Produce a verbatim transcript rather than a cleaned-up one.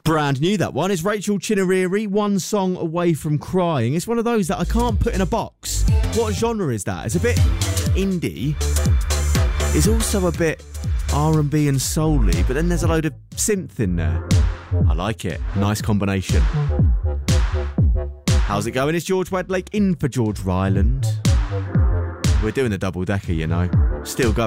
Brand new, that one. Is Rachel Chinariri, One Song Away From Crying. It's one of those that I can't put in a box. What genre is that? It's a bit indie. It's also a bit R and B and soul-y, but then there's a load of synth in there. I like it. Nice combination. How's it going? It's George Wedlake in for George Ryland. We're doing a double-decker, you know. Still going.